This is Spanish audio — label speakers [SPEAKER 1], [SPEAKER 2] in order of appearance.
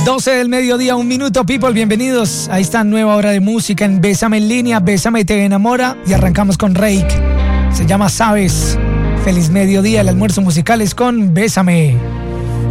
[SPEAKER 1] 12 del mediodía, 1 minuto, people, bienvenidos a esta nueva hora de música en Bésame en línea, Bésame te enamora, y arrancamos con Rake, se llama Sabes. Feliz mediodía, el almuerzo musical es con Bésame.